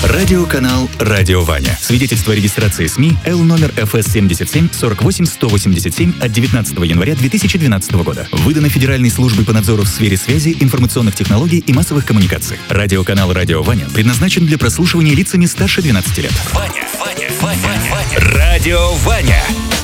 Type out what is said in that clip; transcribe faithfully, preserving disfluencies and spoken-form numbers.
Радиоканал «Радио Ваня». Свидетельство о регистрации СМИ Л номер эф эс семьдесят семь сорок восемь сто восемьдесят семь от девятнадцатого января две тысячи двенадцатого года. Выдано Федеральной службой по надзору в сфере связи, информационных технологий и массовых коммуникаций. Радиоканал «Радио Ваня» предназначен для прослушивания лицами старше двенадцати лет. Ваня, Ваня, Ваня, Ваня. Радио Ваня.